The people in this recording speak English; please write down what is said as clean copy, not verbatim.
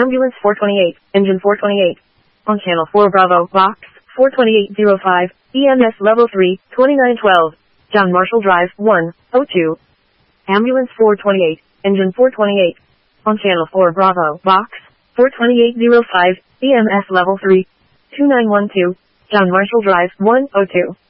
Ambulance 428, Engine 428. On Channel 4 Bravo, Box 42805, EMS Level 3, 2912, John Marshall Drive, 102. Ambulance 428, Engine 428. On Channel 4 Bravo, Box 42805, EMS Level 3, 2912, John Marshall Drive, 102.